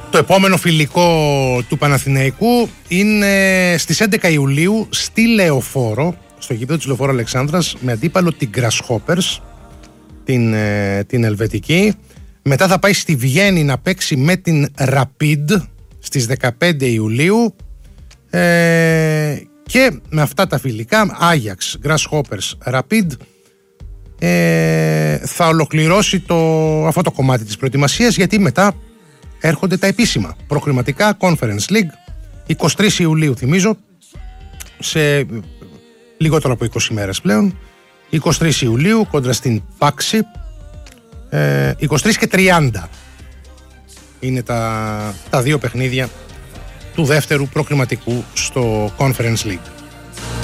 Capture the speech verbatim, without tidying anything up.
Το επόμενο φιλικό του Παναθηναϊκού είναι στις έντεκα Ιουλίου στη Λεωφόρο, στο γήπεδο της Λεωφόρο Αλεξάνδρας, με αντίπαλο την Grasshoppers, την, την Ελβετική. Μετά θα πάει στη Βιέννη να παίξει με την Rapid στις δεκαπέντε Ιουλίου. Ε, και με αυτά τα φιλικά, Ajax, Grasshoppers, Rapid, ε, θα ολοκληρώσει το, αυτό το κομμάτι της προετοιμασίας, γιατί μετά έρχονται τα επίσημα προκριματικά Conference League, εικοστή τρίτη Ιουλίου θυμίζω, σε λιγότερο από είκοσι μέρες πλέον, εικοστή τρίτη Ιουλίου κόντρα στην Πάξη, ε, εικοστή τρίτη και τριάντα είναι τα, τα δύο παιχνίδια του δεύτερου προκριματικού στο Conference League.